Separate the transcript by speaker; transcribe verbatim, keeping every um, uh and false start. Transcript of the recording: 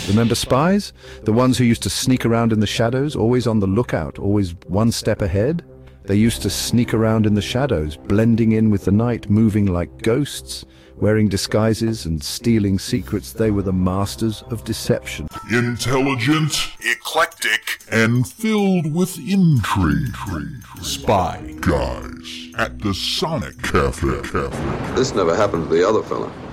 Speaker 1: Remember spies? The ones who used to sneak around in the shadows, always on the lookout, always one step ahead? They used to sneak around in the shadows, blending in with the night, moving like ghosts, wearing disguises and stealing secrets. They were the masters of deception.
Speaker 2: Intelligent, eclectic, and filled with intrigue. Spy Guys at the Sonic Cafe.
Speaker 3: This never happened to the other fella.